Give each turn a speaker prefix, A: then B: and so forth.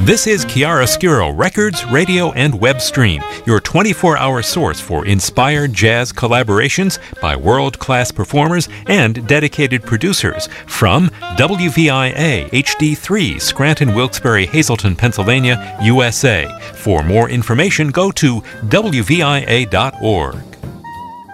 A: This is Chiaroscuro Records, Radio, and Web Stream, your 24-hour source for inspired jazz collaborations by world-class performers and dedicated producers from WVIA HD3, Scranton, Wilkes-Barre, Hazleton, Pennsylvania, USA. For more information, go to WVIA.org.